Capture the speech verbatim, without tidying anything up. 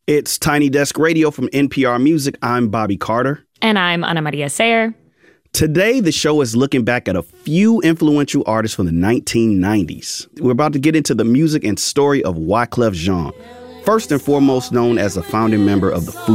It's Tiny Desk Radio from N P R Music. I'm Bobby Carter. And I'm Ana Maria Sayer. Today, the show is looking back at a few influential artists from the nineteen nineties. We're about to get into the music and story of Wyclef Jean, first and foremost known as a founding member of the Foo